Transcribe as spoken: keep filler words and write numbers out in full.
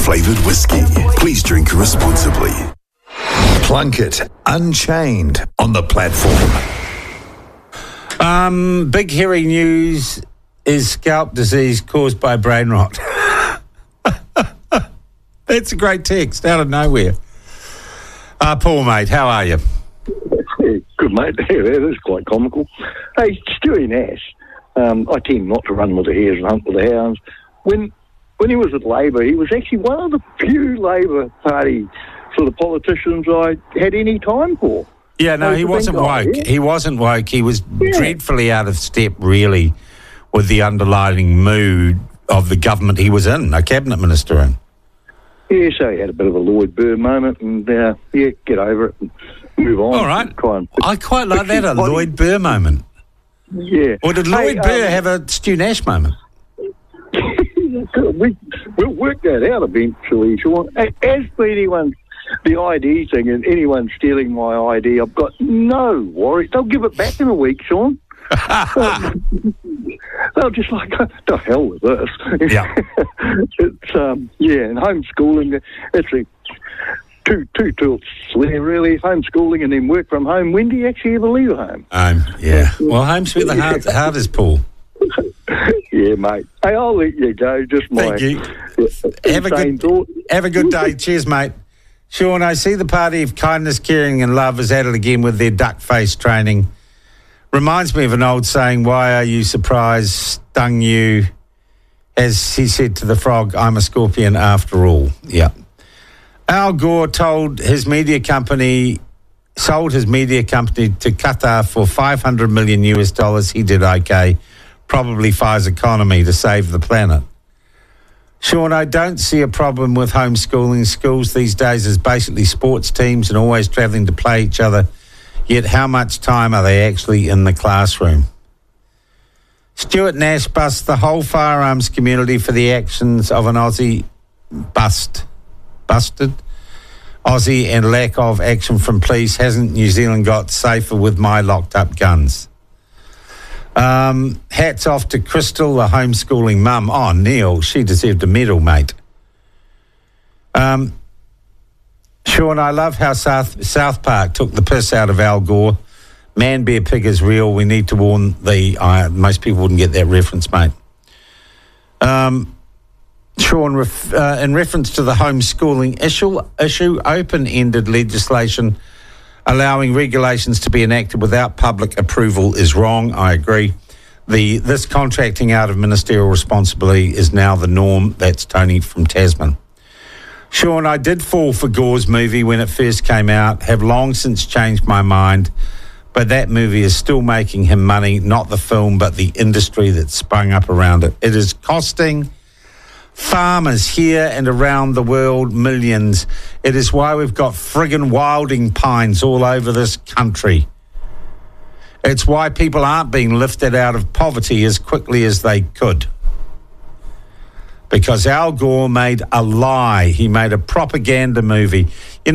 flavoured whiskey. Please drink responsibly. Plunkett Unchained on the platform. Um, big hairy news is scalp disease caused by brain rot. That's a great text out of nowhere. Uh, Paul, mate, how are you? Yeah, good, mate. Yeah, that is quite comical. Hey, Stewie Nash, um, I tend not to run with the hares and hunt with the hounds. When when he was at Labor, he was actually one of the few Labor Party sort of politicians I had any time for. Yeah, no, he wasn't woke. Yeah. He wasn't woke. He was yeah. dreadfully out of step, really, with the underlying mood of the government he was in, a cabinet minister in. Yeah, so he had a bit of a Lloyd Burr moment, and uh, yeah, get over it and move on. All right. Try and I quite like that, a body. Lloyd Burr moment. Yeah. Or did Lloyd hey, Burr um, have a Stu Nash moment? we, we'll work that out eventually, Sean. As for anyone, the I D thing, and anyone stealing my I D, I've got no worries. They'll give it back in a week, Sean. They'll just like, to hell with this. Yeah. It's, um, yeah, and homeschooling, it's a two, two tools there, really. Homeschooling and then work from home. When do you actually ever leave home? Um, yeah. Well, home's where the heart, heart is, Paul. Yeah, mate. Hey, I'll let you go. Just my Thank you. Uh, have, a good, thought. have a good day. Cheers, mate. Sean, I see the party of kindness, caring and love is at it again with their duck face training. Reminds me of an old saying, why are you surprised, stung you? As he said to the frog, I'm a scorpion after all. Yeah. Al Gore told his media company, sold his media company to Qatar for five hundred million U S dollars. He did okay. Probably Fire's economy to save the planet. Sean, I don't see a problem with homeschooling. Schools these days is basically sports teams and always travelling to play each other. Yet how much time are they actually in the classroom? Stuart Nash busts the whole firearms community for the actions of an Aussie bust. Busted? Aussie and lack of action from police. Hasn't New Zealand got safer with my locked up guns? Um, hats off to Crystal, the homeschooling mum. Oh, Neil, she deserved a medal, mate. Um... Sean, I love how South South Park took the piss out of Al Gore. Man, bear, pig is real. We need to warn the... Uh, most people wouldn't get that reference, mate. Um, Sean, ref, uh, in reference to the homeschooling issue, issue, open-ended legislation allowing regulations to be enacted without public approval is wrong. I agree. The This contracting out of ministerial responsibility is now the norm. That's Tony from Tasman. Sean, I did fall for Gore's movie when it first came out, have long since changed my mind, but that movie is still making him money, not the film, but the industry that sprung up around it. It is costing farmers here and around the world millions. It is why we've got friggin' wilding pines all over this country. It's why people aren't being lifted out of poverty as quickly as they could. Because Al Gore made a lie. He made a propaganda movie. You know,